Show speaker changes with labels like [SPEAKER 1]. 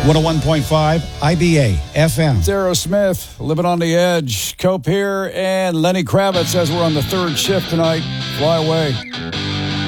[SPEAKER 1] 101.5 IBA FM.
[SPEAKER 2] It's Aerosmith, Living on the Edge. Cope here and Lenny Kravitz as we're on the third shift tonight. Fly away.